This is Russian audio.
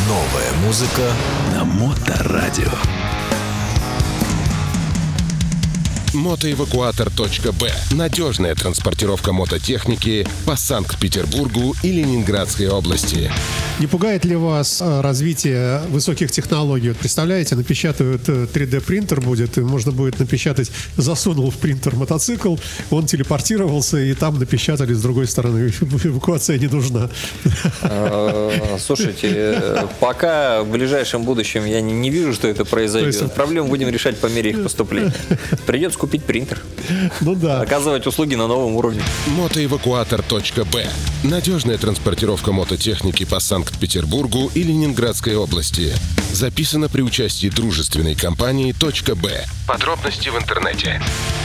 Новая музыка на Моторадио. Мотоэвакуатор.б. Надежная транспортировка мототехники по Санкт-Петербургу и Ленинградской области. Не пугает ли вас развитие высоких технологий? Вот представляете, напечатают 3D-принтер будет, и можно будет напечатать, засунул в принтер мотоцикл, он телепортировался, и там напечатали с другой стороны. Эвакуация не нужна. Слушайте, пока в ближайшем будущем я не вижу, что это произойдет. Проблему будем решать по мере их поступления. Придется купить принтер. Ну да. Оказывать услуги на новом уровне. Мотоэвакуатор.б. Надежная транспортировка мототехники по Санкт-Петербургу и Ленинградской области. Записано при участии дружественной компании .б. Подробности в интернете.